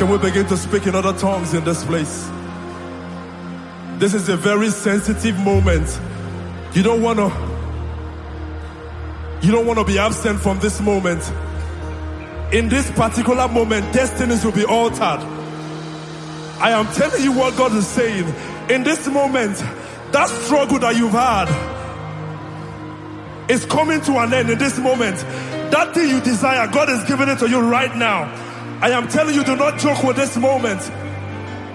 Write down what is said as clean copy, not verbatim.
Can we begin to speak in other tongues in this place? This is a very sensitive moment. You don't want to be absent from this moment. In this particular moment, destinies will be altered. I am telling you what God is saying. In this moment, that struggle that you've had is coming to an end. In this moment, that thing you desire, God is giving it to you right now. I am telling you, do not joke with this moment.